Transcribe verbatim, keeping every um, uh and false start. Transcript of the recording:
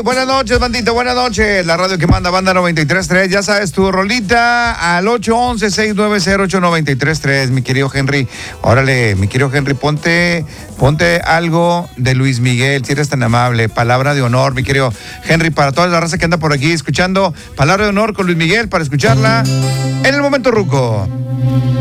buenas noches, bandita, buenas noches. La radio que manda, Banda noventa y tres punto tres. Ya sabes, tu rolita al ocho once, seis nueve cero, ocho nueve tres punto tres, mi querido Henry. Órale, mi querido Henry, ponte, ponte algo de Luis Miguel, si eres tan amable. Palabra de honor, mi querido Henry, para toda la raza que anda por aquí escuchando. Palabra de honor con Luis Miguel para escucharla en el momento ruco.